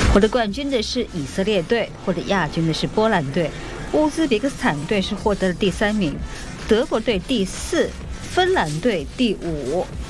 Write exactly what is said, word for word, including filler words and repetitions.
获得冠军的是以色列队，获得亚军的是波兰队，乌兹别克斯坦队是获得了第三名，德国队第四，芬兰队第五。